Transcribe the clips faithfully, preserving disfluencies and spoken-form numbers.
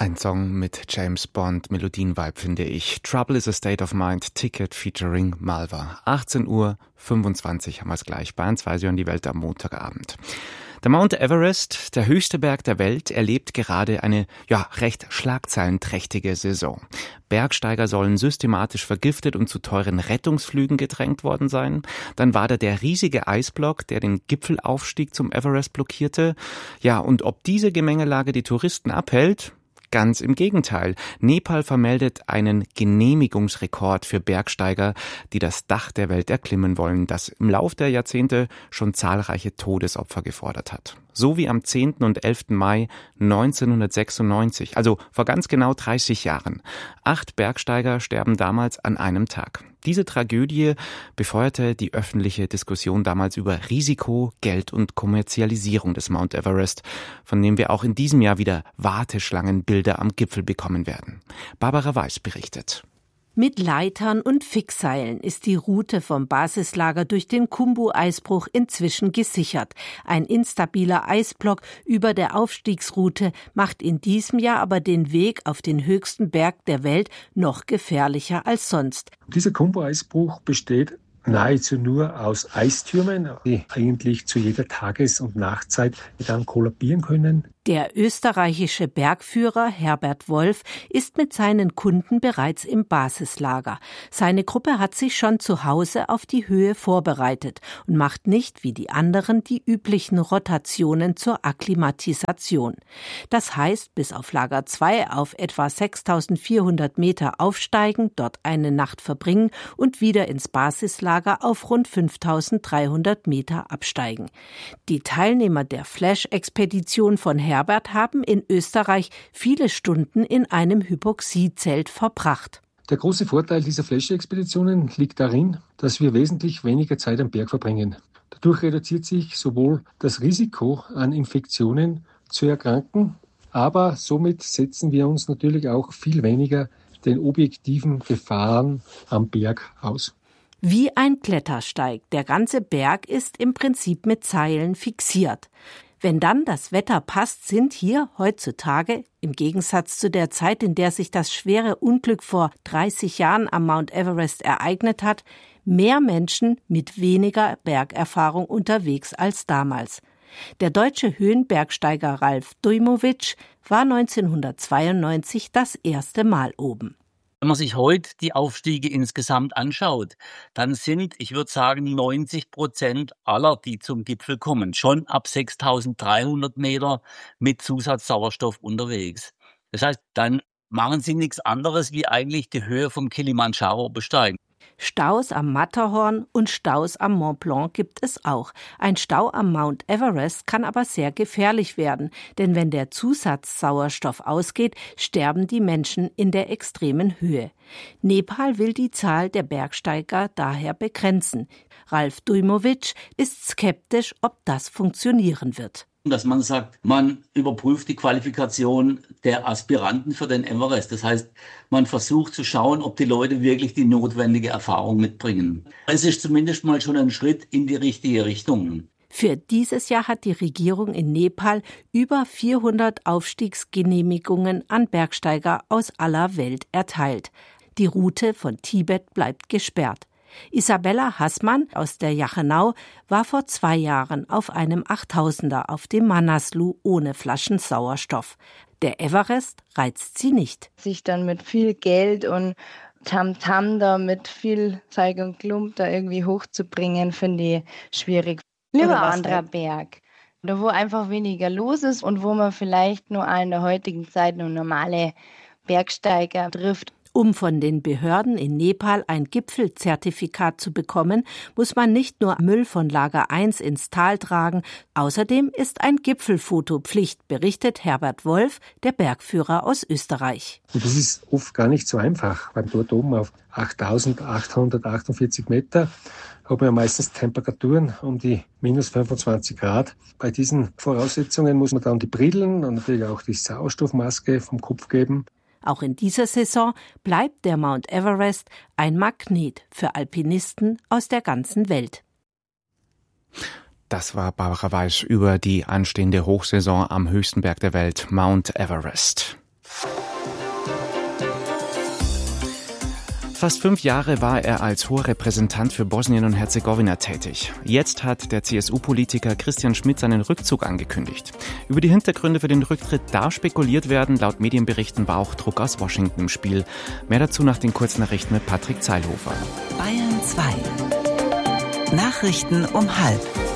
Ein Song mit James Bond Melodienvibe, finde ich. Trouble is a State of Mind, Ticket featuring Malva. achtzehn Uhr fünfundzwanzig haben wir es gleich bei uns, weiß ich, an die Welt am Montagabend. Der Mount Everest, der höchste Berg der Welt, erlebt gerade eine, ja, recht schlagzeilenträchtige Saison. Bergsteiger sollen systematisch vergiftet und zu teuren Rettungsflügen gedrängt worden sein. Dann war da der riesige Eisblock, der den Gipfelaufstieg zum Everest blockierte. Ja, und ob diese Gemengelage die Touristen abhält? Ganz im Gegenteil. Nepal vermeldet einen Genehmigungsrekord für Bergsteiger, die das Dach der Welt erklimmen wollen, das im Lauf der Jahrzehnte schon zahlreiche Todesopfer gefordert hat. So wie am zehnten und elften Mai neunzehnhundertsechsundneunzig, also vor ganz genau dreißig Jahren. Acht Bergsteiger sterben damals an einem Tag. Diese Tragödie befeuerte die öffentliche Diskussion damals über Risiko, Geld und Kommerzialisierung des Mount Everest, von dem wir auch in diesem Jahr wieder Warteschlangenbilder am Gipfel bekommen werden. Barbara Weiß berichtet. Mit Leitern und Fixseilen ist die Route vom Basislager durch den Khumbu-Eisbruch inzwischen gesichert. Ein instabiler Eisblock über der Aufstiegsroute macht in diesem Jahr aber den Weg auf den höchsten Berg der Welt noch gefährlicher als sonst. Dieser Khumbu-Eisbruch besteht nahezu nur aus Eistürmen, die eigentlich zu jeder Tages- und Nachtzeit dann kollabieren können. Der österreichische Bergführer Herbert Wolf ist mit seinen Kunden bereits im Basislager. Seine Gruppe hat sich schon zu Hause auf die Höhe vorbereitet und macht nicht wie die anderen die üblichen Rotationen zur Akklimatisation. Das heißt, bis auf Lager zwei auf etwa sechstausendvierhundert Meter aufsteigen, dort eine Nacht verbringen und wieder ins Basislager auf rund fünftausenddreihundert Meter absteigen. Die Teilnehmer der Flash-Expedition von Herbert haben in Österreich viele Stunden in einem Hypoxiezelt verbracht. Der große Vorteil dieser Flash-Expeditionen liegt darin, dass wir wesentlich weniger Zeit am Berg verbringen. Dadurch reduziert sich sowohl das Risiko, an Infektionen zu erkranken, aber somit setzen wir uns natürlich auch viel weniger den objektiven Gefahren am Berg aus. Wie ein Klettersteig. Der ganze Berg ist im Prinzip mit Seilen fixiert. Wenn dann das Wetter passt, sind hier heutzutage, im Gegensatz zu der Zeit, in der sich das schwere Unglück vor dreißig Jahren am Mount Everest ereignet hat, mehr Menschen mit weniger Bergerfahrung unterwegs als damals. Der deutsche Höhenbergsteiger Ralf Dujmovic war neunzehnhundertzweiundneunzig das erste Mal oben. Wenn man sich heute die Aufstiege insgesamt anschaut, dann sind, ich würde sagen, neunzig Prozent aller, die zum Gipfel kommen, schon ab sechstausenddreihundert Meter mit Zusatzsauerstoff unterwegs. Das heißt, dann machen sie nichts anderes, wie eigentlich die Höhe vom Kilimanjaro besteigen. Staus am Matterhorn und Staus am Mont Blanc gibt es auch. Ein Stau am Mount Everest kann aber sehr gefährlich werden, denn wenn der Zusatzsauerstoff ausgeht, sterben die Menschen in der extremen Höhe. Nepal will die Zahl der Bergsteiger daher begrenzen. Ralf Dujmovic ist skeptisch, ob das funktionieren wird. Dass man sagt, man überprüft die Qualifikation der Aspiranten für den Everest. Das heißt, man versucht zu schauen, ob die Leute wirklich die notwendige Erfahrung mitbringen. Es ist zumindest mal schon ein Schritt in die richtige Richtung. Für dieses Jahr hat die Regierung in Nepal über vierhundert Aufstiegsgenehmigungen an Bergsteiger aus aller Welt erteilt. Die Route von Tibet bleibt gesperrt. Isabella Hassmann aus der Jachenau war vor zwei Jahren auf einem achttausender auf dem Manaslu ohne Flaschen Sauerstoff. Der Everest reizt sie nicht. Sich dann mit viel Geld und Tamtam da mit viel Zeug und Klump da irgendwie hochzubringen, finde ich schwierig. Lieber ein anderer Berg, da wo einfach weniger los ist und wo man vielleicht nur in der heutigen Zeit nur normale Bergsteiger trifft. Um von den Behörden in Nepal ein Gipfelzertifikat zu bekommen, muss man nicht nur Müll von Lager eins ins Tal tragen. Außerdem ist ein Gipfelfoto Pflicht, berichtet Herbert Wolf, der Bergführer aus Österreich. Und das ist oft gar nicht so einfach, weil dort oben auf achttausendachthundertachtundvierzig Meter haben wir meistens Temperaturen um die minus fünfundzwanzig Grad. Bei diesen Voraussetzungen muss man dann die Brillen und natürlich auch die Sauerstoffmaske vom Kopf geben. Auch in dieser Saison bleibt der Mount Everest ein Magnet für Alpinisten aus der ganzen Welt. Das war Barbara Weiß über die anstehende Hochsaison am höchsten Berg der Welt, Mount Everest. Fast fünf Jahre war er als hoher Repräsentant für Bosnien und Herzegowina tätig. Jetzt hat der C S U-Politiker Christian Schmidt seinen Rückzug angekündigt. Über die Hintergründe für den Rücktritt darf spekuliert werden. Laut Medienberichten war auch Druck aus Washington im Spiel. Mehr dazu nach den Kurznachrichten mit Patrick Zeilhofer. Bayern zwei. Nachrichten um halb.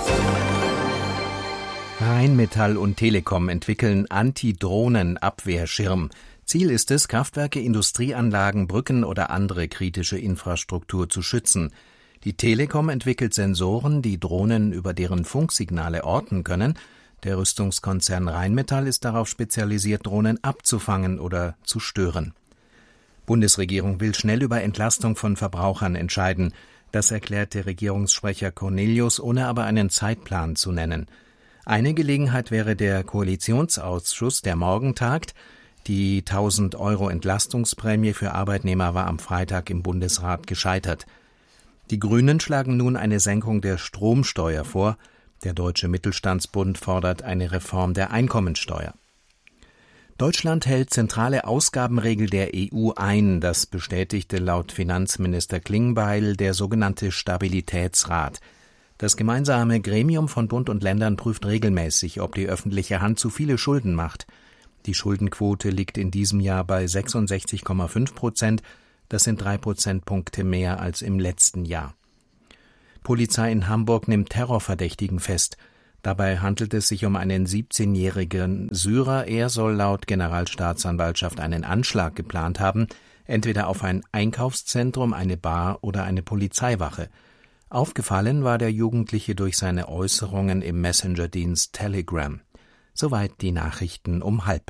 Rheinmetall und Telekom entwickeln Anti-Drohnen-Abwehrschirm. Ziel ist es, Kraftwerke, Industrieanlagen, Brücken oder andere kritische Infrastruktur zu schützen. Die Telekom entwickelt Sensoren, die Drohnen über deren Funksignale orten können. Der Rüstungskonzern Rheinmetall ist darauf spezialisiert, Drohnen abzufangen oder zu stören. Bundesregierung will schnell über Entlastung von Verbrauchern entscheiden. Das erklärte Regierungssprecher Cornelius, ohne aber einen Zeitplan zu nennen. Eine Gelegenheit wäre der Koalitionsausschuss, der morgen tagt. Die tausend Euro Entlastungsprämie für Arbeitnehmer war am Freitag im Bundesrat gescheitert. Die Grünen schlagen nun eine Senkung der Stromsteuer vor. Der Deutsche Mittelstandsbund fordert eine Reform der Einkommensteuer. Deutschland hält zentrale Ausgabenregel der E U ein. Das bestätigte laut Finanzminister Klingbeil der sogenannte Stabilitätsrat. Das gemeinsame Gremium von Bund und Ländern prüft regelmäßig, ob die öffentliche Hand zu viele Schulden macht. Die Schuldenquote liegt in diesem Jahr bei sechsundsechzig Komma fünf Prozent. Das sind drei Prozentpunkte mehr als im letzten Jahr. Polizei in Hamburg nimmt Terrorverdächtigen fest. Dabei handelt es sich um einen siebzehnjährigen Syrer. Er soll laut Generalstaatsanwaltschaft einen Anschlag geplant haben, entweder auf ein Einkaufszentrum, eine Bar oder eine Polizeiwache. Aufgefallen war der Jugendliche durch seine Äußerungen im Messenger-Dienst Telegram. Soweit die Nachrichten um halb.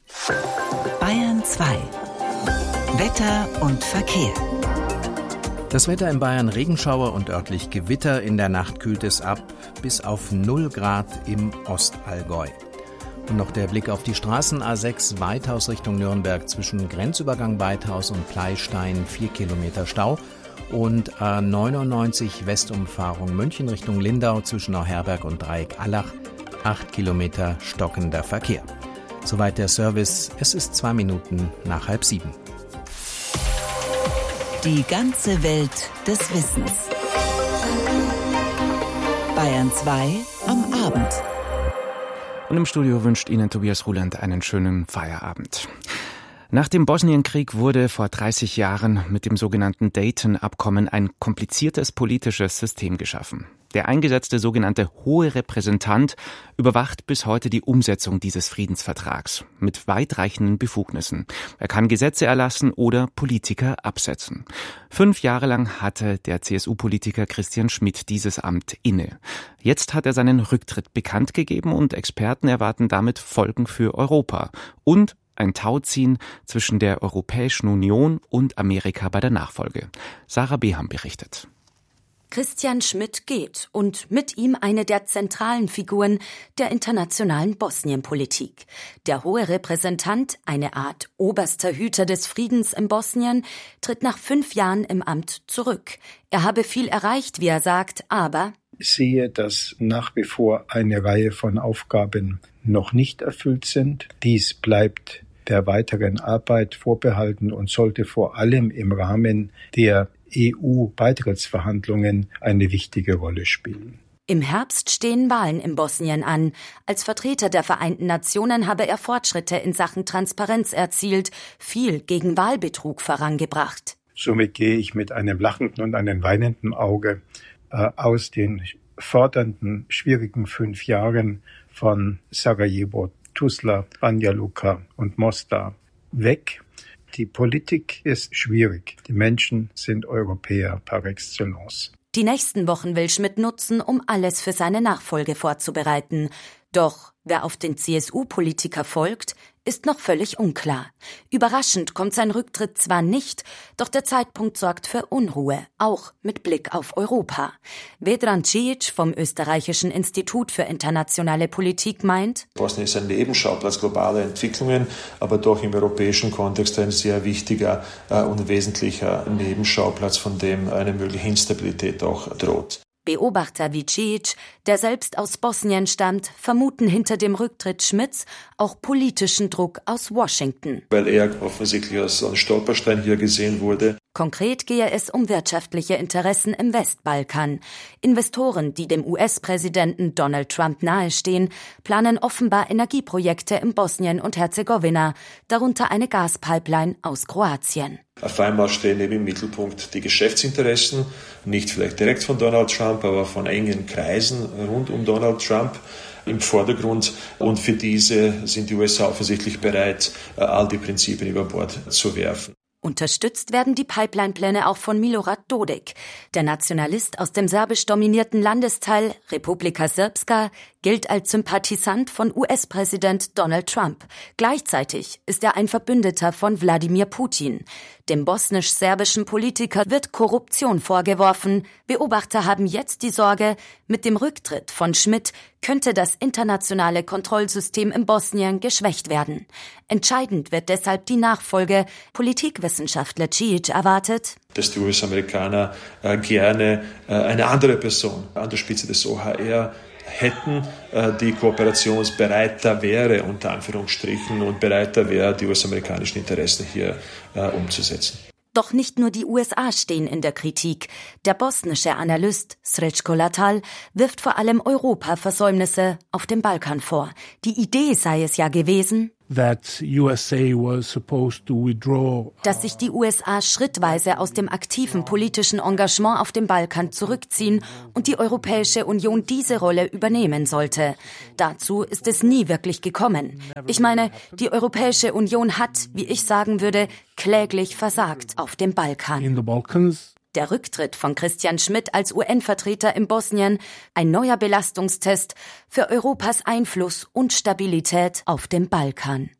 Bayern zwei. Wetter und Verkehr. Das Wetter in Bayern: Regenschauer und örtlich Gewitter. In der Nacht kühlt es ab bis auf null Grad im Ostallgäu. Und noch der Blick auf die Straßen. A sechs Weithaus Richtung Nürnberg, zwischen Grenzübergang Weithaus und Pleistein vier Kilometer Stau. Und A neunundneunzig Westumfahrung München Richtung Lindau, zwischen Neuherberg und Dreieck Allach acht Kilometer stockender Verkehr. Soweit der Service. Es ist zwei Minuten nach halb sieben. Die ganze Welt des Wissens. Bayern zwei am Abend. Und im Studio wünscht Ihnen Tobias Ruland einen schönen Feierabend. Nach dem Bosnienkrieg wurde vor dreißig Jahren mit dem sogenannten Dayton-Abkommen ein kompliziertes politisches System geschaffen. Der eingesetzte sogenannte Hohe Repräsentant überwacht bis heute die Umsetzung dieses Friedensvertrags mit weitreichenden Befugnissen. Er kann Gesetze erlassen oder Politiker absetzen. Fünf Jahre lang hatte der C S U-Politiker Christian Schmidt dieses Amt inne. Jetzt hat er seinen Rücktritt bekannt gegeben und Experten erwarten damit Folgen für Europa und ein Tauziehen zwischen der Europäischen Union und Amerika bei der Nachfolge. Sarah Beham berichtet. Christian Schmidt geht und mit ihm eine der zentralen Figuren der internationalen Bosnienpolitik. Der hohe Repräsentant, eine Art oberster Hüter des Friedens in Bosnien, tritt nach fünf Jahren im Amt zurück. Er habe viel erreicht, wie er sagt, aber ich sehe, dass nach wie vor eine Reihe von Aufgaben noch nicht erfüllt sind. Dies bleibt der weiteren Arbeit vorbehalten und sollte vor allem im Rahmen der E U-Beitrittsverhandlungen eine wichtige Rolle spielen. Im Herbst stehen Wahlen in Bosnien an. Als Vertreter der Vereinten Nationen habe er Fortschritte in Sachen Transparenz erzielt, viel gegen Wahlbetrug vorangebracht. Somit gehe ich mit einem lachenden und einem weinenden Auge äh, aus den fordernden, schwierigen fünf Jahren von Sarajevo, Tuzla, Banja Luka und Mostar weg. Die Politik ist schwierig. Die Menschen sind Europäer par excellence. Die nächsten Wochen will Schmidt nutzen, um alles für seine Nachfolge vorzubereiten. Doch wer auf den C S U-Politiker folgt, ist noch völlig unklar. Überraschend kommt sein Rücktritt zwar nicht, doch der Zeitpunkt sorgt für Unruhe, auch mit Blick auf Europa. Vedran Cijic vom Österreichischen Institut für internationale Politik meint: Bosnien ist ein Nebenschauplatz globaler Entwicklungen, aber doch im europäischen Kontext ein sehr wichtiger äh, und wesentlicher Nebenschauplatz, von dem eine mögliche Instabilität auch droht. Beobachter wie Cilic, der selbst aus Bosnien stammt, vermuten hinter dem Rücktritt Schmidts auch politischen Druck aus Washington. Weil er offensichtlich als ein Stolperstein hier gesehen wurde. Konkret gehe es um wirtschaftliche Interessen im Westbalkan. Investoren, die dem U S-Präsidenten Donald Trump nahestehen, planen offenbar Energieprojekte in Bosnien und Herzegowina, darunter eine Gaspipeline aus Kroatien. Auf einmal stehen eben im Mittelpunkt die Geschäftsinteressen, nicht vielleicht direkt von Donald Trump, aber von engen Kreisen rund um Donald Trump im Vordergrund. Und für diese sind die U S A offensichtlich bereit, all die Prinzipien über Bord zu werfen. Unterstützt werden die Pipeline-Pläne auch von Milorad Dodik. Der Nationalist aus dem serbisch dominierten Landesteil Republika Srpska gilt als Sympathisant von U S-Präsident Donald Trump. Gleichzeitig ist er ein Verbündeter von Wladimir Putin. Dem bosnisch-serbischen Politiker wird Korruption vorgeworfen. Beobachter haben jetzt die Sorge, mit dem Rücktritt von Schmidt könnte das internationale Kontrollsystem in Bosnien geschwächt werden. Entscheidend wird deshalb die Nachfolge. Politikwissenschaftler Cilic erwartet, dass die U S-Amerikaner äh, gerne äh, eine andere Person an der Spitze des O H R hätten, äh, die kooperationsbereiter wäre, unter Anführungsstrichen, und bereiter wäre, die U S-amerikanischen Interessen hier äh, umzusetzen. Doch nicht nur die U S A stehen in der Kritik. Der bosnische Analyst Srećko Latal wirft vor allem Europa Versäumnisse auf dem Balkan vor. Die Idee sei es ja gewesen, that U S A was supposed to withdraw. dass sich die U S A schrittweise aus dem aktiven politischen Engagement auf dem Balkan zurückziehen und die Europäische Union diese Rolle übernehmen sollte. Dazu ist es nie wirklich gekommen. Ich meine, die Europäische Union hat, wie ich sagen würde, kläglich versagt auf dem Balkan. In the Balkans. Der Rücktritt von Christian Schmidt als U N-Vertreter in Bosnien, ein neuer Belastungstest für Europas Einfluss und Stabilität auf dem Balkan.